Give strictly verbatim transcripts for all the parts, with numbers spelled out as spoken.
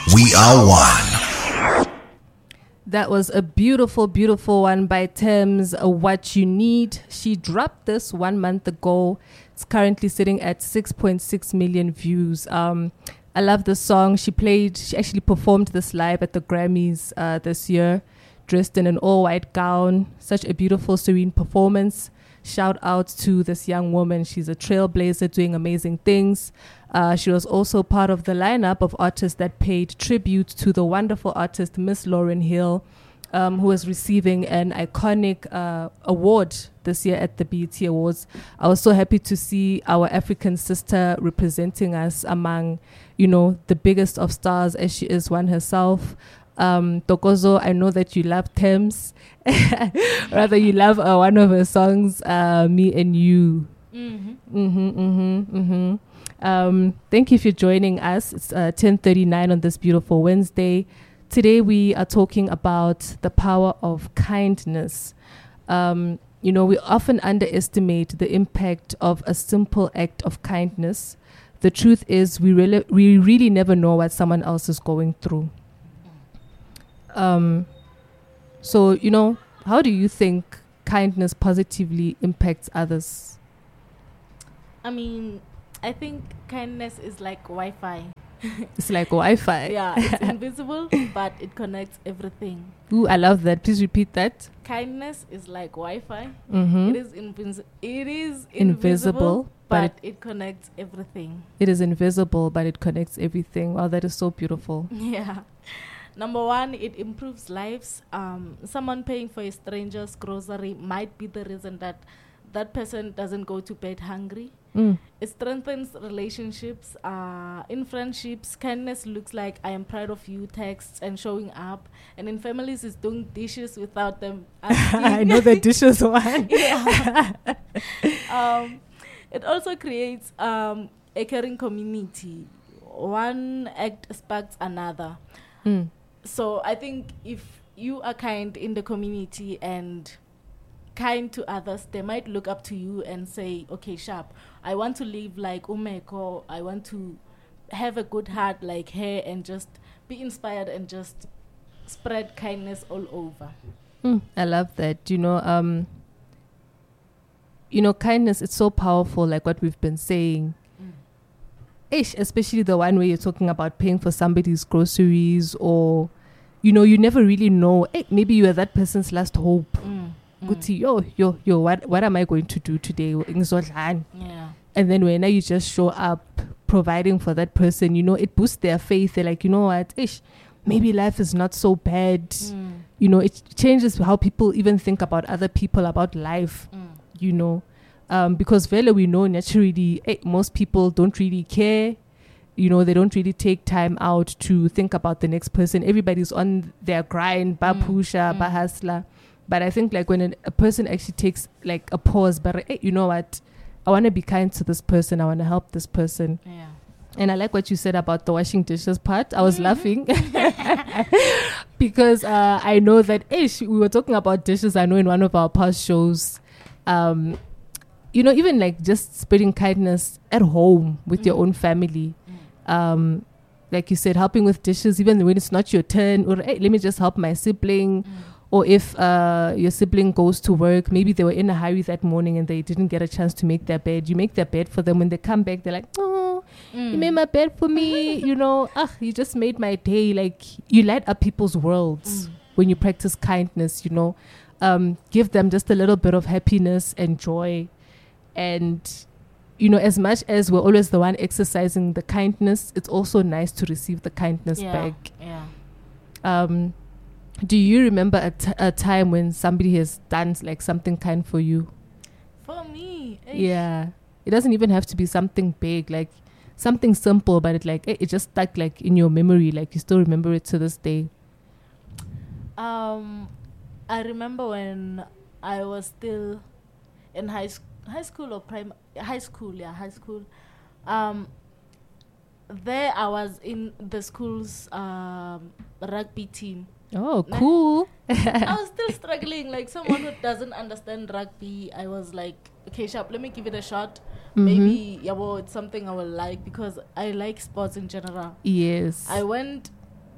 We are one. That was a beautiful, beautiful one by Thames, uh, What You Need. She dropped this one month ago. It's currently sitting at six point six million views. Um, I love the song. She played, she actually performed this live at the Grammys uh, this year, dressed in an all-white gown. Such a beautiful, serene performance. Shout out to this young woman. She's a trailblazer doing amazing things. Uh, she was also part of the lineup of artists that paid tribute to the wonderful artist Miss Lauryn Hill, um, who is receiving an iconic uh, award this year at the B E T Awards. I was so happy to see our African sister representing us among, you know, the biggest of stars, as she is one herself. Um, Tokozo, I know that you love Thames. Rather, you love uh, one of her songs, uh, Me and You. Mm-hmm. Mm-hmm, mm-hmm, mm-hmm. Um, thank you for joining us. It's uh, ten thirty-nine on this beautiful Wednesday. Today we are talking about the power of kindness. Um, you know, we often underestimate the impact of a simple act of kindness. The truth is we really, we really never know what someone else is going through. Um, so, you know, how do you think kindness positively impacts others? I mean, I think kindness is like Wi-Fi. It's like Wi-Fi. Yeah, it's invisible, but it connects everything. Ooh, I love that. Please repeat that. Kindness is like Wi-Fi. Mm-hmm. It is invis- It is invisible, Invisible, but, but it, it connects everything. It is invisible, but it connects everything. Wow, that is so beautiful. Yeah. Number one, it improves lives. Um, someone paying for a stranger's grocery might be the reason that that person doesn't go to bed hungry. Mm. It strengthens relationships. Uh, in friendships, kindness looks like I am proud of you texts and showing up. And in families, it's doing dishes without them asking. I know the dishes one. Yeah. um, it also creates um, a caring community. One act sparks another. Mm. So I think if you are kind in the community and kind to others, they might look up to you and say, okay, sharp, I want to live like Umeko. I want to have a good heart like her and just be inspired and just spread kindness all over. Mm, I love that. You know, um, you know, kindness, it's so powerful, like what we've been saying. Mm. Ish, especially the one where you're talking about paying for somebody's groceries, or, you know, you never really know. Eh, maybe you are that person's last hope. Mm. Mm. Yo, yo, yo, what, what am I going to do today? Yeah. And then when you just show up providing for that person, you know, it boosts their faith. They're like, you know what, ish, maybe life is not so bad. Mm. You know, it changes how people even think about other people, about life, mm. you know. Um, because Vele, we know naturally, eh, most people don't really care. You know, they don't really take time out to think about the next person. Everybody's on their grind, ba pusha, mm. ba hustler. But I think like when an, a person actually takes like a pause, but hey, you know what? I want to be kind to this person. I want to help this person. Yeah. And I like what you said about the washing dishes part. I was laughing because uh, I know that ish, we were talking about dishes. I know in one of our past shows, um, you know, even like just spreading kindness at home with mm. your own family. Mm. Um, like you said, helping with dishes, even when it's not your turn, or hey, let me just help my sibling. Mm. Or if uh, your sibling goes to work, maybe they were in a hurry that morning and they didn't get a chance to make their bed. You make their bed for them. When they come back, they're like, oh, mm. you made my bed for me. You know, ah, you just made my day. Like, you light up people's worlds mm. when you practice kindness, you know. Um, give them just a little bit of happiness and joy. And, you know, as much as we're always the one exercising the kindness, it's also nice to receive the kindness yeah. back. Yeah. Um. Do you remember a, t- a time when somebody has done like something kind for you? For me, eh. yeah, it doesn't even have to be something big, like something simple, but it like it, it just stuck like in your memory, like you still remember it to this day. Um, I remember when I was still in high sc- high school or prime high school, yeah, high school. Um, there I was in the school's um rugby team. Oh, cool. I was still struggling, like someone who doesn't understand rugby. I was like, okay, sharp, let me give it a shot. Mm-hmm. Maybe, yeah, well, it's something I will like because I like sports in general. Yes. I went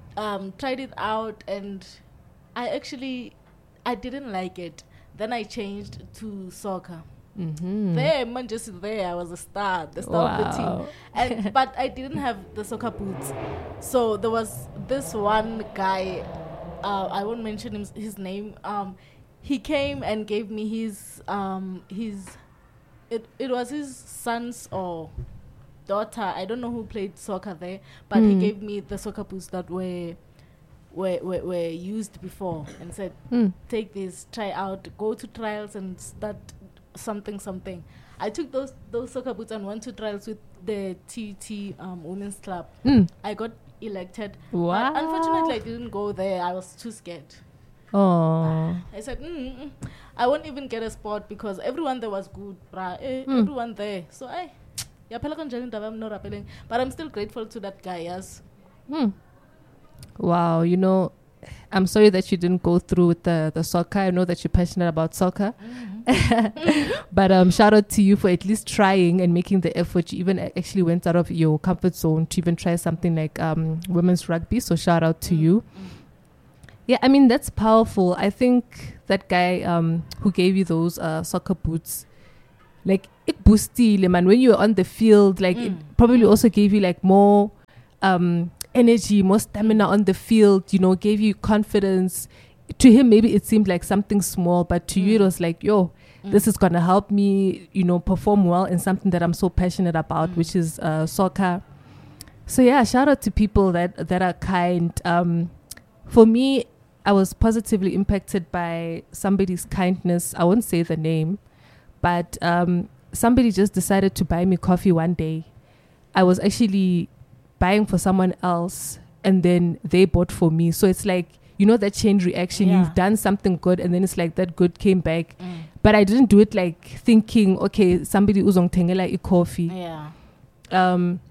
um, tried it out, and I actually I didn't like it. Then I changed to soccer. Mm-hmm. There, Manchester, there, I was a star, the star Wow. of the team. And but I didn't have the soccer boots, so there was this one guy. Uh, I won't mention him, his name. Um, he came and gave me his um, his. It it was his son's or daughter. I don't know who played soccer there, but Mm. he gave me the soccer boots that were were were, were used before, and said, Mm. take this, try out, go to trials and start something something. I took those those soccer boots and went to trials with the T T um, Women's Club. Mm. I got elected. Wow. But unfortunately, I didn't go there. I was too scared. Oh. I said, mm, mm, I won't even get a spot because everyone there was good, bruh. Eh, Mm. Everyone there. So I, yeah, I'm not rappelling, but I'm still grateful to that guy. Yes. Hmm. Wow, you know, I'm sorry that you didn't go through with the, the soccer. I know that you're passionate about soccer. Mm-hmm. But um, shout out to you for at least trying and making the effort. You even a- actually went out of your comfort zone to even try something like um, women's rugby. So shout out to you. Yeah, I mean, that's powerful. I think that guy um, who gave you those uh, soccer boots, like, it boosted, man. When you were on the field, like, it Mm. probably also gave you like more um, energy, more stamina on the field, you know, gave you confidence. To him, maybe it seemed like something small, but to you, it Mm. was like, yo, Mm. this is going to help me, you know, perform well in something that I'm so passionate about, Mm. which is uh, soccer. So, yeah, shout out to people that, that are kind. Um, for me, I was positively impacted by somebody's kindness. I won't say the name, but um, somebody just decided to buy me coffee one day. I was actually buying for someone else, and then they bought for me. So it's like, you know, that chain reaction. Yeah. You've done something good, and then it's like that good came back. Mm. But I didn't do it like thinking, okay, somebody uzongithengela coffee. Yeah. Um,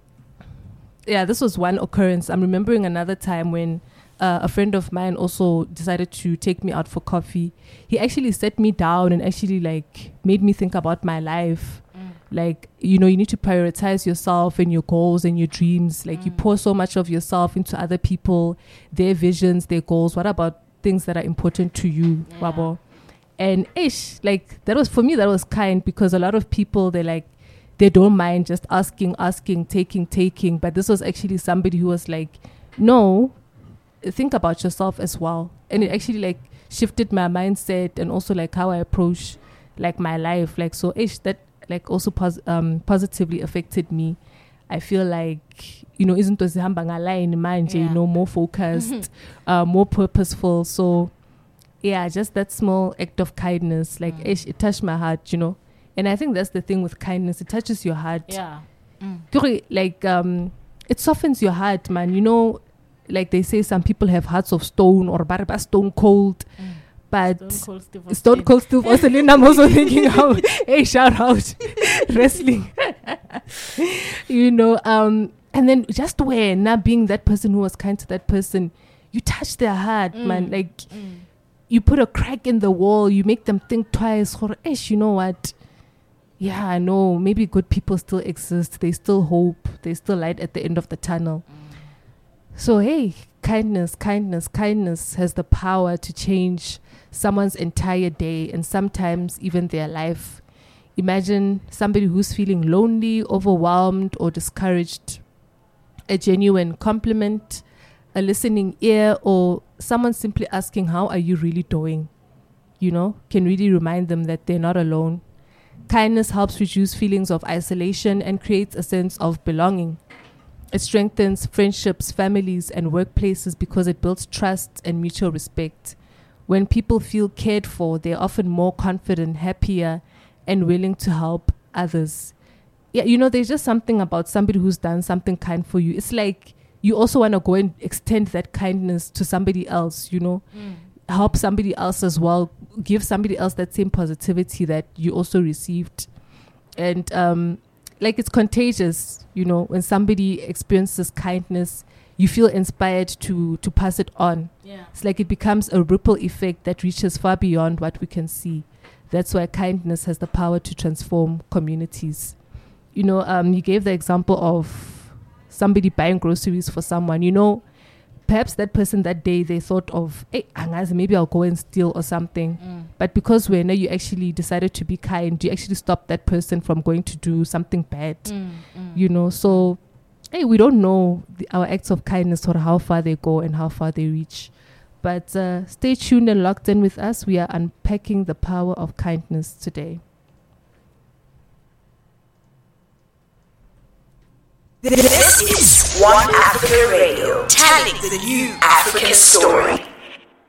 yeah, this was one occurrence. I'm remembering another time when uh, a friend of mine also decided to take me out for coffee. He actually sat me down and actually like made me think about my life. Mm. Like, you know, you need to prioritize yourself and your goals and your dreams. Like, you Mm. pour so much of yourself into other people, their visions, their goals. What about things that are important to you, Yeah. Wabo? And ish, like, that was, for me, that was kind, because a lot of people, they like, they don't mind just asking, asking, taking, taking. But this was actually somebody who was like, no, think about yourself as well. And it actually like shifted my mindset and also like how I approach like my life. Like, so ish, that like also pos- um, positively affected me. I feel like, you know, isn't zihamba ngala manje, you Yeah. know, more focused, uh, more purposeful. So yeah, just that small act of kindness, like Mm. ish, it touched my heart, you know. And I think that's the thing with kindness, it touches your heart. Yeah. Mm. Kuri, like um it softens your heart, man. You know, like they say some people have hearts of stone or barba stone cold, Mm. but Stone Cold Steve Stone Austin. Cold Steve Austin. I'm also thinking how hey, shout out wrestling. You know, um and then just when not being that person who was kind to that person, you touch their heart, Mm. man. Like Mm. you put a crack in the wall, you make them think twice. Or, ish, you know what? Yeah, I know. Maybe good people still exist. They still hope. There's still light at the end of the tunnel. So, hey, kindness, kindness, kindness has the power to change someone's entire day and sometimes even their life. Imagine somebody who's feeling lonely, overwhelmed, or discouraged. A genuine compliment, a listening ear, or someone simply asking, how are you really doing? You know, can really remind them that they're not alone. Kindness helps reduce feelings of isolation and creates a sense of belonging. It strengthens friendships, families, and workplaces because it builds trust and mutual respect. When people feel cared for, they're often more confident, happier, and willing to help others. Yeah, you know, there's just something about somebody who's done something kind for you. It's like you also want to go and extend that kindness to somebody else, you know, Mm. help somebody else as well, give somebody else that same positivity that you also received. And um, like it's contagious, you know, when somebody experiences kindness, you feel inspired to to pass it on. Yeah. It's like it becomes a ripple effect that reaches far beyond what we can see. That's why kindness has the power to transform communities. You know, um, you gave the example of somebody buying groceries for someone. You know, perhaps that person that day, they thought of, hey, angazi, maybe I'll go and steal or something. Mm. But because when you actually decided to be kind, you actually stopped that person from going to do something bad. Mm, mm. You know, so hey, we don't know the, our acts of kindness or how far they go and how far they reach. But uh, stay tuned and locked in with us. We are unpacking the power of kindness today. This is One Africa Radio, telling the new African story.